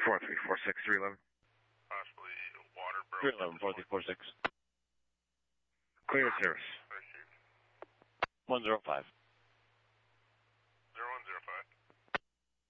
4346 311. Possibly water broke. 311, 4346. Clear service. 105.